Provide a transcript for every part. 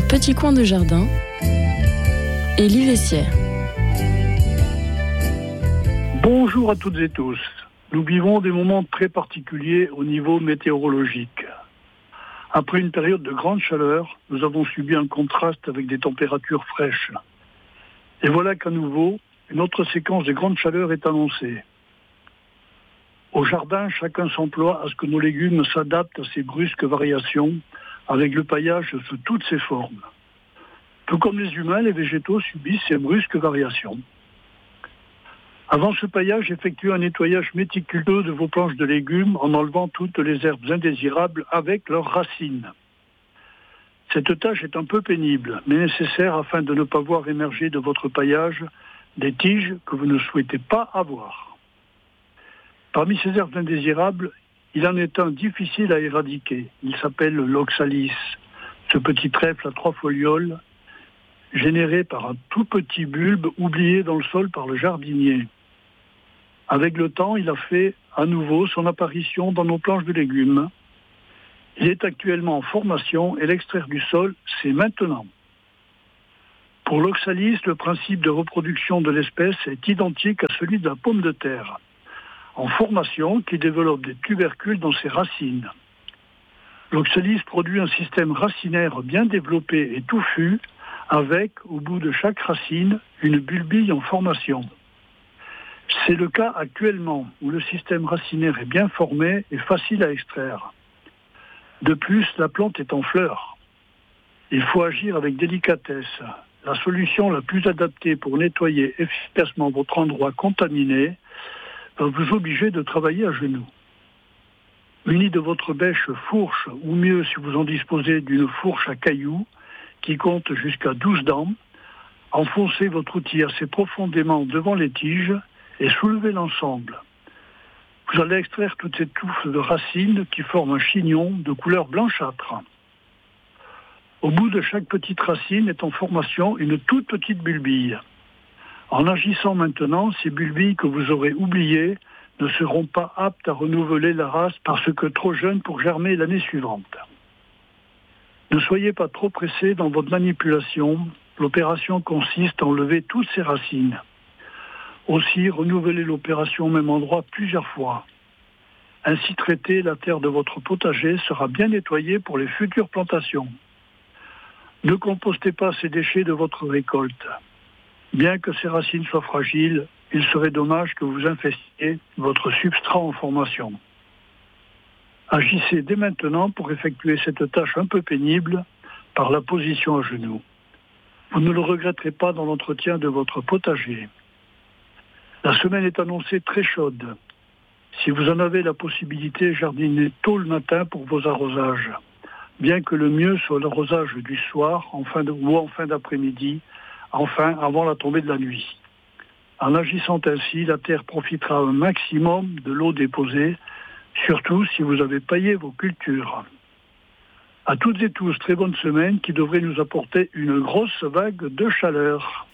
petit coin de jardin, Élie Vessière. Bonjour à toutes et tous. Nous vivons des moments très particuliers au niveau météorologique. Après une période de grande chaleur, nous avons subi un contraste avec des températures fraîches. Et voilà qu'à nouveau, une autre séquence de grande chaleur est annoncée. Au jardin, chacun s'emploie à ce que nos légumes s'adaptent à ces brusques variations, avec le paillage sous toutes ses formes. Tout comme les humains, les végétaux subissent ces brusques variations. Avant ce paillage, effectuez un nettoyage méticuleux de vos planches de légumes en enlevant toutes les herbes indésirables avec leurs racines. Cette tâche est un peu pénible, mais nécessaire afin de ne pas voir émerger de votre paillage des tiges que vous ne souhaitez pas avoir. Parmi ces herbes indésirables, il en est un difficile à éradiquer. Il s'appelle l'oxalis, ce petit trèfle à 3 folioles, généré par un tout petit bulbe oublié dans le sol par le jardinier. Avec le temps, il a fait à nouveau son apparition dans nos planches de légumes. Il est actuellement en formation et l'extraire du sol, c'est maintenant. Pour l'oxalis, le principe de reproduction de l'espèce est identique à celui de la pomme de terre, en formation qui développe des tubercules dans ses racines. L'oxalis produit un système racinaire bien développé et touffu, avec, au bout de chaque racine, une bulbille en formation. C'est le cas actuellement, où le système racinaire est bien formé et facile à extraire. De plus, la plante est en fleurs. Il faut agir avec délicatesse. La solution la plus adaptée pour nettoyer efficacement votre endroit contaminé va vous obliger de travailler à genoux. Muni de votre bêche fourche, ou mieux si vous en disposez d'une fourche à cailloux, qui compte jusqu'à 12 dents, enfoncez votre outil assez profondément devant les tiges et soulevez l'ensemble. Vous allez extraire toutes ces touffes de racines qui forment un chignon de couleur blanchâtre. Au bout de chaque petite racine est en formation une toute petite bulbille. En agissant maintenant, ces bulbilles que vous aurez oubliées ne seront pas aptes à renouveler la race parce que trop jeunes pour germer l'année suivante. Ne soyez pas trop pressé dans votre manipulation. L'opération consiste à enlever toutes ces racines. Aussi, renouvelez l'opération au même endroit plusieurs fois. Ainsi traité, la terre de votre potager sera bien nettoyée pour les futures plantations. Ne compostez pas ces déchets de votre récolte. Bien que ces racines soient fragiles, il serait dommage que vous infestiez votre substrat en formation. Agissez dès maintenant pour effectuer cette tâche un peu pénible par la position à genoux. Vous ne le regretterez pas dans l'entretien de votre potager. La semaine est annoncée très chaude. Si vous en avez la possibilité, jardinez tôt le matin pour vos arrosages. Bien que le mieux soit l'arrosage du soir ou en fin d'après-midi, enfin avant la tombée de la nuit. En agissant ainsi, la terre profitera un maximum de l'eau déposée, surtout si vous avez paillé vos cultures. À toutes et tous, très bonne semaine qui devrait nous apporter une grosse vague de chaleur.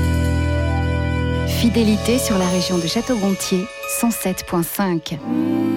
Fidélité sur la région de Château-Gontier, 107.5.